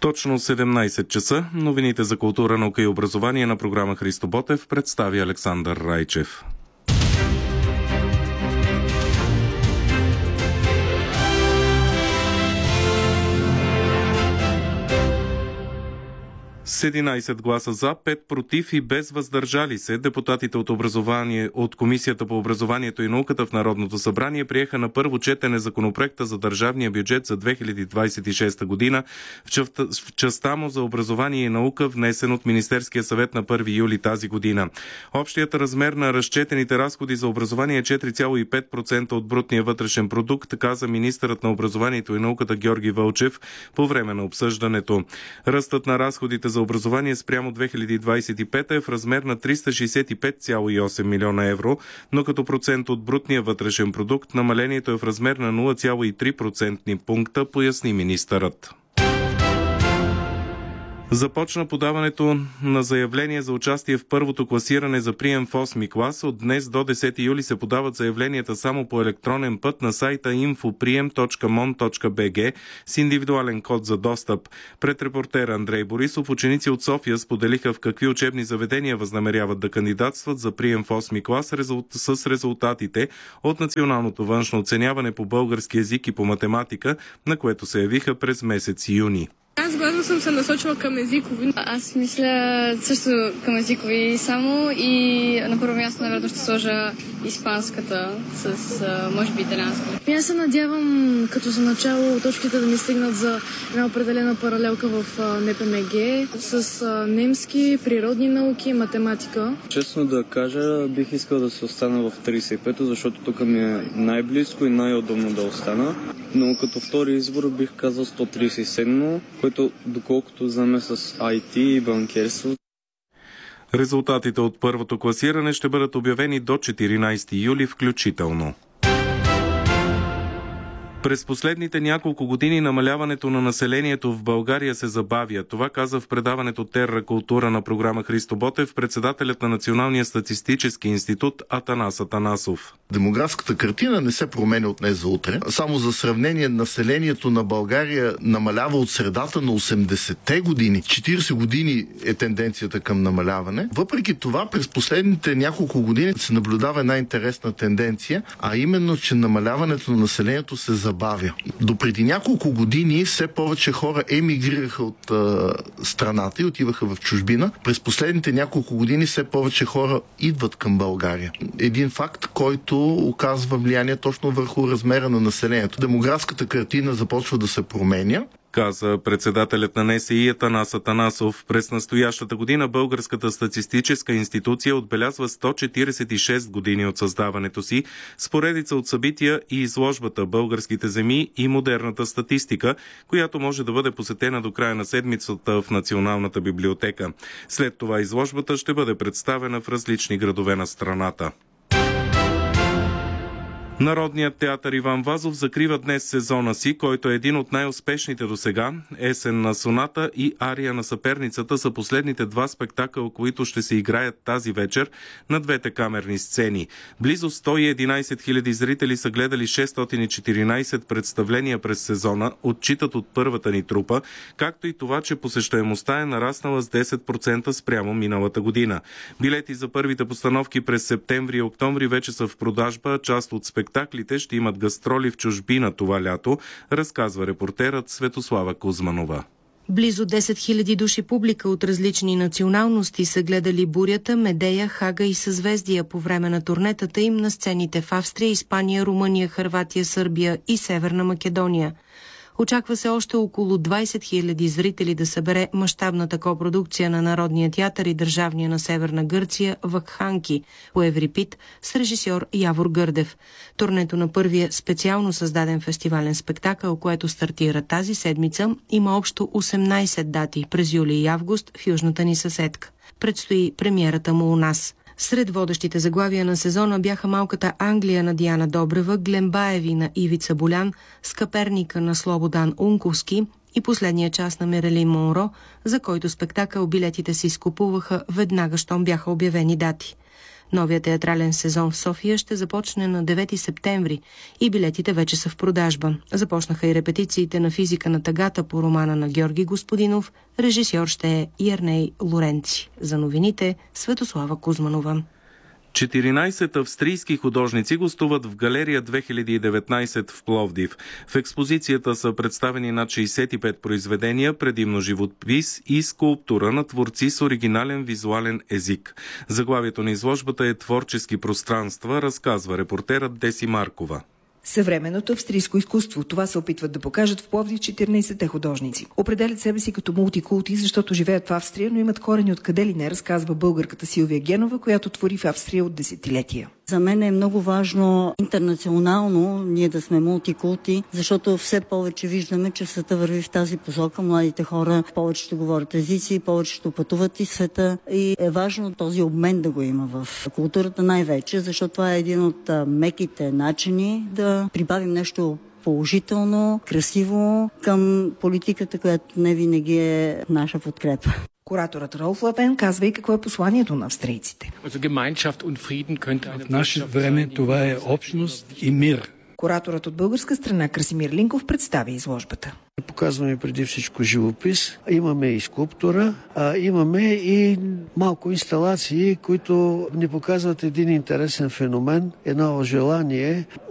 Точно 17 часа. Новините за култура, наука и образование на програма Христо Ботев представи Александър Райчев. С 11 гласа за, 5 против и без въздържали се, депутатите от Комисията по образованието и науката в Народното събрание приеха на първо четене законопроекта за държавния бюджет за 2026 година в частта му за образование и наука, внесен от Министерския съвет на 1 юли тази година. Общият размер на разчетените разходи за образование е 4,5% от брутния вътрешен продукт, каза министърът на образованието и науката Георги Вълчев по време на обсъждането. Ръстът на разходите за образование спрямо 2025 е в размер на 365,8 милиона евро, но като процент от брутния вътрешен продукт намалението е в размер на 0,3% пункта, поясни министърът. Започна подаването на заявление за участие в първото класиране за прием в 8-ми клас. От днес до 10 юли се подават заявленията само по електронен път на сайта infopriем.mon.bg с индивидуален код за достъп. Пред репортера Андрей Борисов ученици от София споделиха в какви учебни заведения възнамеряват да кандидатстват за прием в 8-ми клас с резултатите от националното външно оценяване по български език и по математика, на което се явиха през месец юни. Аз главно съм се насочила към езикови. Аз мисля също към езикови само и на първо място, наверное, ще сложа испанската с, може би, италианска. Аз се надявам, като за начало, точките да ми стигнат за една определена паралелка в НПМГ с немски, природни науки, математика. Честно да кажа, бих искал да се остана в 35-то, защото тук ми е най-близко и най-удобно да остана. Но като втори избор бих казал 137, което доколкото знаме с IT и банкерство. Резултатите от първото класиране ще бъдат обявени до 14 юли включително. През последните няколко години намаляването на населението в България се забавя. Това каза в предаването Терра Култура на програма Христо Ботев председателят на Националния статистически институт Атанас Атанасов. Демографската картина не се променя от днес за утре. Само за сравнение, населението на България намалява от средата на 80-те години. 40 години е тенденцията към намаляване. Въпреки това, през последните няколко години се наблюдава една интересна тенденция, а именно, че намаляването на населението се забавя. До преди няколко години все повече хора емигрираха от страната и отиваха в чужбина. През последните няколко години все повече хора идват към България. Един факт, който оказва влияние точно върху размера на населението. Демографската картина започва да се променя, каза председателят на НСИ Атанас Атанасов. През настоящата година Българската статистическа институция отбелязва 146 години от създаването си, с поредица от събития и изложбата «Българските земи и модерната статистика», която може да бъде посетена до края на седмицата в Националната библиотека. След това изложбата ще бъде представена в различни градове на страната. Народният театър Иван Вазов закрива днес сезона си, който е един от най-успешните досега. Есенна соната и Ария на съперницата са последните два спектакъла, които ще се играят тази вечер на двете камерни сцени. Близо 111 000 зрители са гледали 614 представления през сезона, отчитат от първата ни трупа, както и това, че посещаемостта е нараснала с 10% спрямо миналата година. Билети за първите постановки през септември и октомври вече са в продажба, част от спектаклите ще имат гастроли в чужбина това лято, разказва репортерът Светослава Кузманова. Близо 10 000 души публика от различни националности са гледали Бурята, Медея, Хага и Съзвездия по време на турнетата им на сцените в Австрия, Испания, Румъния, Хърватия, Сърбия и Северна Македония. Очаква се още около 20 000 зрители да събере мащабната копродукция на Народния театър и Държавния на Северна Гърция Вакханки по Еврипид с режисьор Явор Гърдев. Турнето на първия специално създаден фестивален спектакъл, което стартира тази седмица, има общо 18 дати през юли и август в южната ни съседка. Предстои премиерата му у нас. Сред водещите заглавия на сезона бяха Малката Англия на Диана Добрева, Глембаеви на Ивица Болян, Скъперника на Слободан Унковски и Последния час на Мерилин Монро, за който спектакъл билетите се изкупуваха веднага, щом бяха обявени дати. Новият театрален сезон в София ще започне на 9 септември и билетите вече са в продажба. Започнаха и репетициите на Физика на тъгата по романа на Георги Господинов. Режисьор ще е Ярней Лоренци. За новините Светослава Кузманова. 14 австрийски художници гостуват в Галерия 2019 в Пловдив. В експозицията са представени над 65 произведения, предимно живопис и скулптура на творци с оригинален визуален език. Заглавието на изложбата е «Творчески пространства», разказва репортерът Деси Маркова. Съвременното австрийско изкуство. Това се опитват да покажат в Пловдив 14-те художници. Определят себе си като мултикулти, защото живеят в Австрия, но имат корени откъде ли не, разказва българката Силвия Генова, която твори в Австрия от десетилетия. За мен е много важно интернационално ние да сме мултикулти, защото все повече виждаме, че света върви в тази посока. Младите хора повечето говорят езици, повечето пътуват из света и е важно този обмен да го има в културата най-вече, защото това е един от меките начини да прибавим нещо положително, красиво към политиката, която не винаги е наша подкрепа. Кураторът Ролф Лавен казва и какво е посланието на австрийците. В наше време това е общност и мир. Кураторът от българска страна Красимир Линков представи изложбата. Показваме преди всичко живопис, имаме и скулптура, имаме и малко инсталации, които ни показват един интересен феномен, едно желание